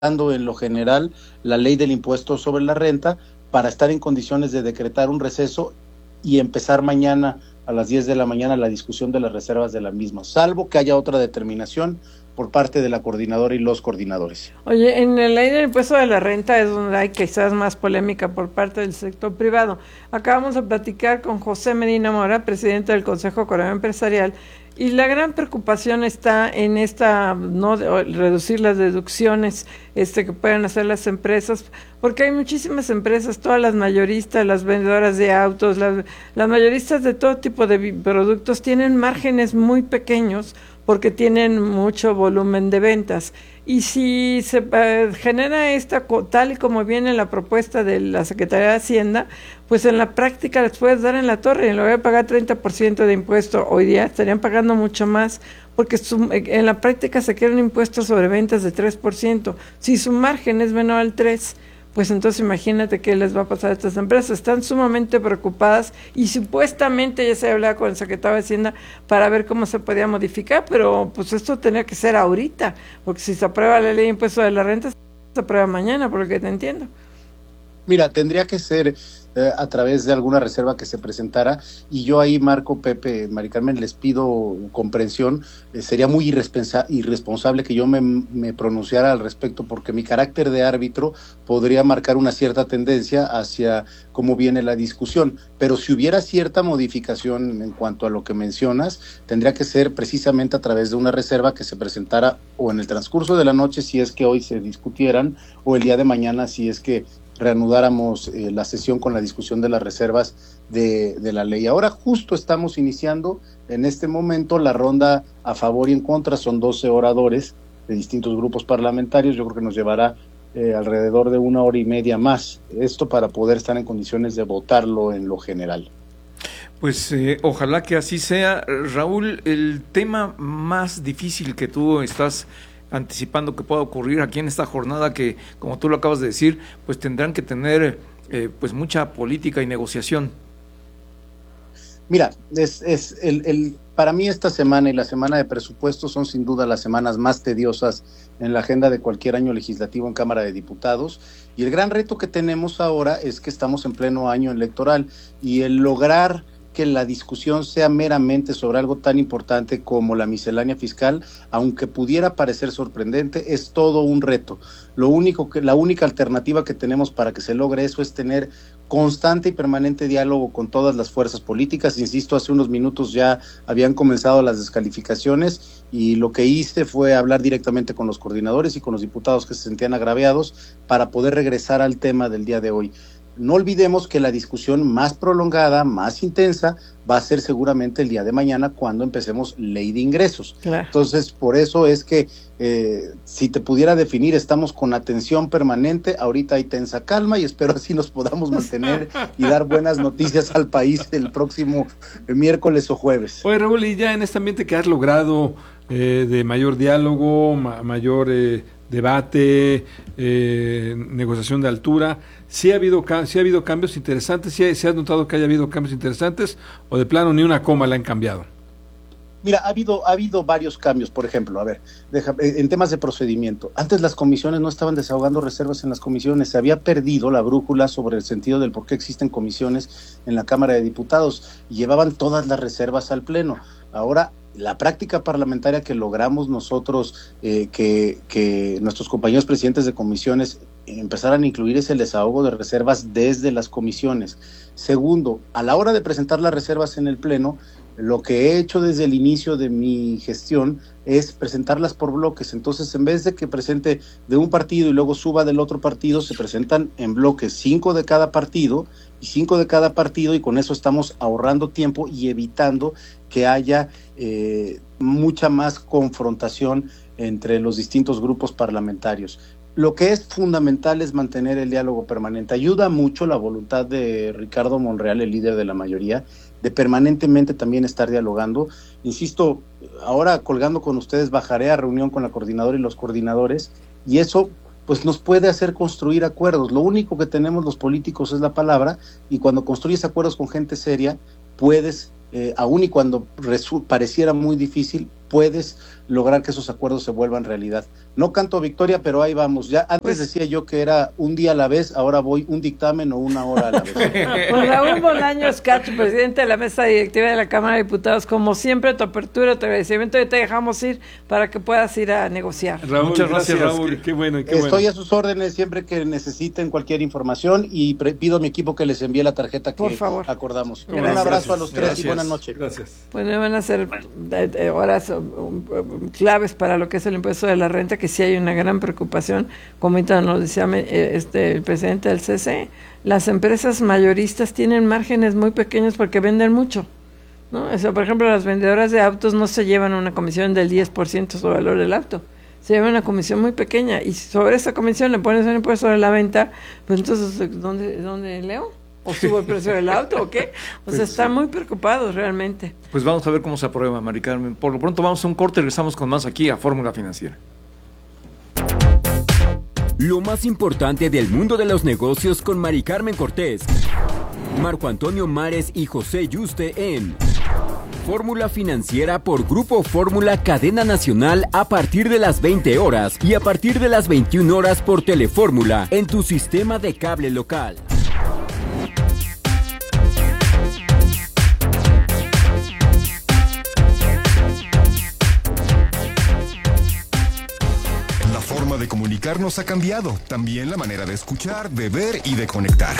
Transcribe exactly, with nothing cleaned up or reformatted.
en lo general la ley del impuesto sobre la renta para estar en condiciones de decretar un receso y empezar mañana a las diez de la mañana la discusión de las reservas de la misma, salvo que haya otra determinación por parte de la coordinadora y los coordinadores. Oye, en la ley del impuesto de la renta es donde hay quizás más polémica por parte del sector privado. Acabamos de platicar con José Medina Mora, presidente del Consejo Coordinador Empresarial, y la gran preocupación está en esta, no reducir las deducciones este que pueden hacer las empresas, porque hay muchísimas empresas, todas las mayoristas, las vendedoras de autos, las, las mayoristas de todo tipo de productos tienen márgenes muy pequeños porque tienen mucho volumen de ventas. Y si se eh, genera esta, tal y como viene la propuesta de la Secretaría de Hacienda, pues en la práctica les puedes dar en la torre, y le voy a pagar treinta por ciento de impuesto, hoy día estarían pagando mucho más, porque su, en la práctica se quiere un impuesto sobre ventas de tres por ciento. Si su margen es menor al tres por ciento, pues entonces imagínate qué les va a pasar a estas empresas. Están sumamente preocupadas y supuestamente ya se hablaba con el secretario de Hacienda para ver cómo se podía modificar, pero pues esto tenía que ser ahorita, porque si se aprueba la ley de impuesto de la renta, se aprueba mañana, por lo que te entiendo. Mira, tendría que ser eh, a través de alguna reserva que se presentara, y yo ahí, Marco, Pepe, Mari Carmen, les pido comprensión. Eh, sería muy irresponsa- irresponsable que yo me, me pronunciara al respecto, porque mi carácter de árbitro podría marcar una cierta tendencia hacia cómo viene la discusión, pero si hubiera cierta modificación en cuanto a lo que mencionas, tendría que ser precisamente a través de una reserva que se presentara o en el transcurso de la noche, si es que hoy se discutieran, o el día de mañana, si es que reanudáramos eh, la sesión con la discusión de las reservas de, de la ley. Ahora justo estamos iniciando en este momento la ronda a favor y en contra, son doce oradores de distintos grupos parlamentarios. Yo creo que nos llevará eh, alrededor de una hora y media más, esto para poder estar en condiciones de votarlo en lo general. Pues eh, ojalá que así sea. Raúl, el tema más difícil que tú estás anticipando que pueda ocurrir aquí en esta jornada, que como tú lo acabas de decir, pues tendrán que tener eh, pues mucha política y negociación. Mira, es, es el, el, para mí esta semana y la semana de presupuestos son sin duda las semanas más tediosas en la agenda de cualquier año legislativo en Cámara de Diputados, y el gran reto que tenemos ahora es que estamos en pleno año electoral, y el lograr que la discusión sea meramente sobre algo tan importante como la miscelánea fiscal, aunque pudiera parecer sorprendente, es todo un reto. Lo único que, la única alternativa que tenemos para que se logre eso es tener constante y permanente diálogo con todas las fuerzas políticas. Insisto, hace unos minutos ya habían comenzado las descalificaciones, y lo que hice fue hablar directamente con los coordinadores y con los diputados que se sentían agraviados para poder regresar al tema del día de hoy. No olvidemos que la discusión más prolongada, más intensa, va a ser seguramente el día de mañana, cuando empecemos ley de ingresos. Claro. Entonces, por eso es que, eh, si te pudiera definir, estamos con atención permanente, ahorita hay tensa calma, y espero así nos podamos mantener y dar buenas noticias al país el próximo miércoles o jueves. Oye, Raúl, y ya en este ambiente que has logrado eh, de mayor diálogo, ma- mayor eh, debate, eh, negociación de altura, ¿sí ha habido, sí ha habido cambios interesantes? ¿Sí, ¿Sí has notado que haya habido cambios interesantes, o de plano ni una coma la han cambiado? Mira, ha habido, ha habido varios cambios. Por ejemplo, a ver, deja, en temas de procedimiento, antes las comisiones no estaban desahogando reservas en las comisiones, se había perdido la brújula sobre el sentido del por qué existen comisiones en la Cámara de Diputados, y llevaban todas las reservas al Pleno. Ahora, la práctica parlamentaria que logramos nosotros, eh, que, que nuestros compañeros presidentes de comisiones empezaran a incluir, es el desahogo de reservas desde las comisiones. Segundo, a la hora de presentar las reservas en el Pleno, lo que he hecho desde el inicio de mi gestión es presentarlas por bloques. Entonces, en vez de que presente de un partido y luego suba del otro partido, se presentan en bloques, cinco de cada partido y cinco de cada partido, y con eso estamos ahorrando tiempo y evitando que haya eh, mucha más confrontación entre los distintos grupos parlamentarios. Lo que es fundamental es mantener el diálogo permanente. Ayuda mucho la voluntad de Ricardo Monreal, el líder de la mayoría, de permanentemente también estar dialogando. Insisto, ahora colgando con ustedes bajaré a reunión con la coordinadora y los coordinadores, y eso pues nos puede hacer construir acuerdos. Lo único que tenemos los políticos es la palabra, y cuando construyes acuerdos con gente seria, puedes, eh, aun y cuando resu- pareciera muy difícil, puedes lograr que esos acuerdos se vuelvan realidad. No canto victoria, pero ahí vamos. Ya antes pues, decía yo que era un día a la vez, ahora voy un dictamen o una hora a la vez. Pues Raúl Bolaños Cacho, presidente de la mesa directiva de la Cámara de Diputados, como siempre, tu apertura, tu agradecimiento, y te dejamos ir para que puedas ir a negociar. Raúl, muchas gracias, gracias Raúl, qué bueno, qué Estoy bueno. a sus órdenes siempre que necesiten cualquier información y pre- pido a mi equipo que les envíe la tarjeta que Por favor. acordamos. Gracias. Un abrazo a los tres Gracias. y buenas noches. Gracias. Pues me van a ser eh, eh, horas um, um, claves para lo que es el impuesto de la renta, que sí hay una gran preocupación, como ahorita nos decía eh, este, el presidente del C C. Las empresas mayoristas tienen márgenes muy pequeños porque venden mucho, ¿no? O sea, por ejemplo, las vendedoras de autos no se llevan una comisión del diez por ciento sobre el valor del auto, se lleva una comisión muy pequeña, y sobre esa comisión le pones un impuesto sobre la venta, pues entonces, ¿dónde, dónde leo? ¿O subo el precio del auto o qué? O pues sea, están sí. muy preocupados realmente. Pues vamos a ver cómo se aprueba, Mari Carmen. Por lo pronto vamos a un corte y regresamos con más aquí a Fórmula Financiera. Lo más importante del mundo de los negocios con Mari Carmen Cortés, Marco Antonio Mares y José Yuste en Fórmula Financiera por Grupo Fórmula Cadena Nacional a partir de las veinte horas y a partir de las veintiuna horas por Telefórmula en tu sistema de cable local. La forma de comunicarnos ha cambiado, también la manera de escuchar, de ver y de conectar.